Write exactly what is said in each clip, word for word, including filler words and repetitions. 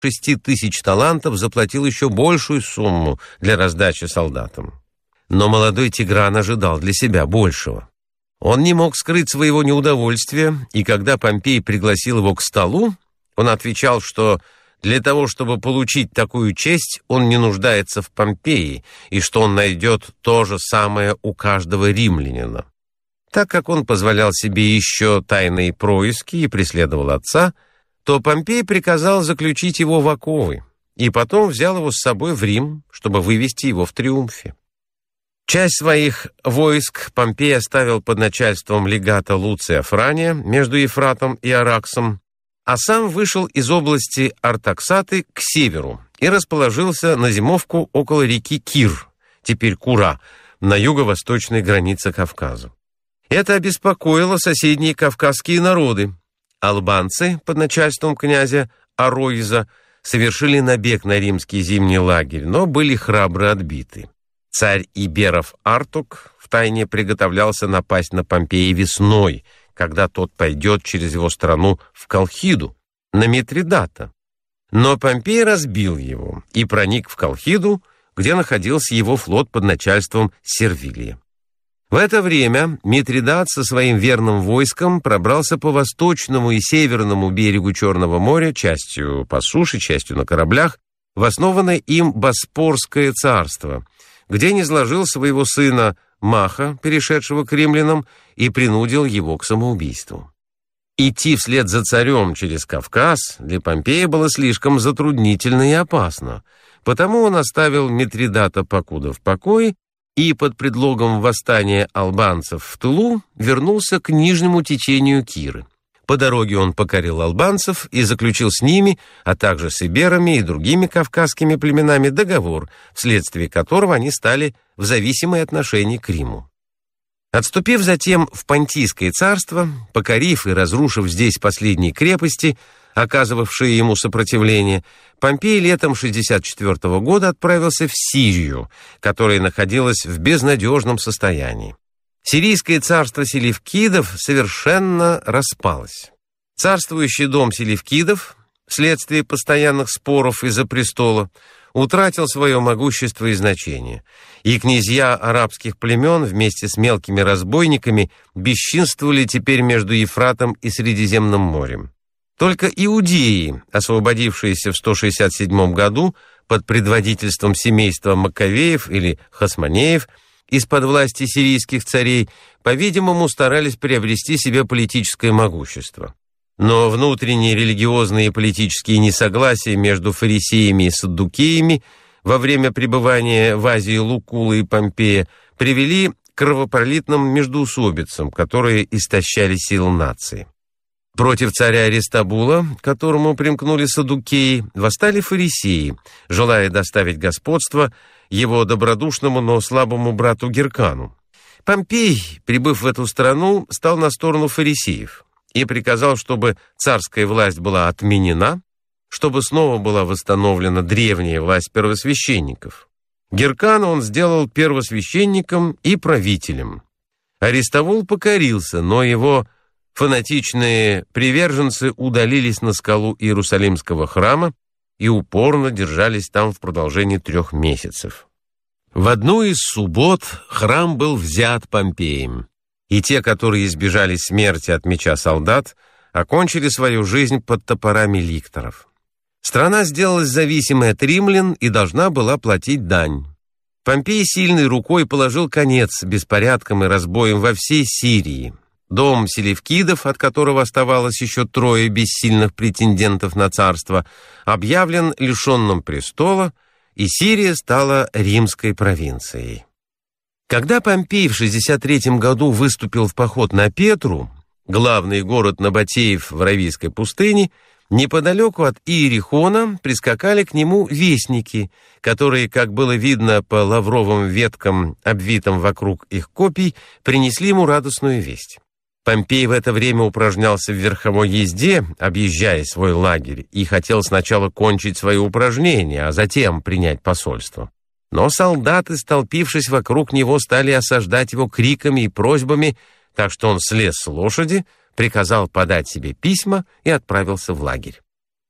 шести тысяч талантов заплатил еще большую сумму для раздачи солдатам. Но молодой Тигран ожидал для себя большего. Он не мог скрыть своего неудовольствия, и когда Помпей пригласил его к столу, он отвечал, что для того, чтобы получить такую честь, он не нуждается в Помпее, и что он найдет то же самое у каждого римлянина. Так как он позволял себе еще тайные происки и преследовал отца, то Помпей приказал заключить его в оковы, и потом взял его с собой в Рим, чтобы вывести его в триумфе. Часть своих войск Помпей оставил под начальством легата Луция Франия между Ефратом и Араксом, а сам вышел из области Артаксаты к северу и расположился на зимовку около реки Кир, теперь Кура, на юго-восточной границе Кавказа. Это обеспокоило соседние кавказские народы. Албанцы под начальством князя Ароиза совершили набег на римский зимний лагерь, но были храбро отбиты. Царь Иберов Артук втайне приготовлялся напасть на Помпея весной, когда тот пойдет через его страну в Колхиду, на Митридата. Но Помпей разбил его и проник в Колхиду, где находился его флот под начальством Сервилия. В это время Митридат со своим верным войском пробрался по восточному и северному берегу Черного моря, частью по суше, частью на кораблях, в основанное им Боспорское царство, где низложил своего сына Маха, перешедшего к римлянам, и принудил его к самоубийству. Идти вслед за царем через Кавказ для Помпея было слишком затруднительно и опасно, потому он оставил Митридата покуда в покое и под предлогом восстания албанцев в тылу вернулся к нижнему течению Киры. По дороге он покорил албанцев и заключил с ними, а также с иберами и другими кавказскими племенами договор, вследствие которого они стали в зависимое отношение к Риму. Отступив затем в Понтийское царство, покорив и разрушив здесь последние крепости, оказывавшие ему сопротивление, Помпей летом шестьдесят четвёртого года отправился в Сирию, которая находилась в безнадежном состоянии. Сирийское царство селевкидов совершенно распалось. Царствующий дом селевкидов, вследствие постоянных споров из-за престола, утратил свое могущество и значение, и князья арабских племен вместе с мелкими разбойниками бесчинствовали теперь между Ефратом и Средиземным морем. Только иудеи, освободившиеся в сто шестьдесят седьмом году под предводительством семейства Маккавеев или Хасмонеев, из-под власти сирийских царей, по-видимому, старались приобрести себе политическое могущество. Но внутренние религиозные и политические несогласия между фарисеями и саддукеями во время пребывания в Азии Лукула и Помпея привели к кровопролитным междоусобицам, которые истощали силы нации. Против царя Аристабула, к которому примкнули саддукеи, восстали фарисеи, желая доставить господство его добродушному, но слабому брату Геркану. Помпей, прибыв в эту страну, стал на сторону фарисеев и приказал, чтобы царская власть была отменена, чтобы снова была восстановлена древняя власть первосвященников. Геркана он сделал первосвященником и правителем. Аристовул покорился, но его фанатичные приверженцы удалились на скалу Иерусалимского храма и упорно держались там в продолжении трех месяцев. В одну из суббот храм был взят Помпеем, и те, которые избежали смерти от меча солдат, окончили свою жизнь под топорами ликторов. Страна сделалась зависимой от римлян и должна была платить дань. Помпей сильной рукой положил конец беспорядкам и разбоям во всей Сирии. Дом селевкидов, от которого оставалось еще трое бессильных претендентов на царство, объявлен лишенным престола, и Сирия стала римской провинцией. Когда Помпей в шестьдесят третьем году выступил в поход на Петру, главный город Набатеев в Аравийской пустыне, неподалеку от Иерихона прискакали к нему вестники, которые, как было видно по лавровым веткам, обвитым вокруг их копий, принесли ему радостную весть. Помпей в это время упражнялся в верховой езде, объезжая свой лагерь, и хотел сначала кончить свои упражнения, а затем принять посольство. Но солдаты, столпившись вокруг него, стали осаждать его криками и просьбами, так что он слез с лошади, приказал подать себе письма и отправился в лагерь.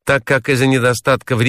Так как из-за недостатка времени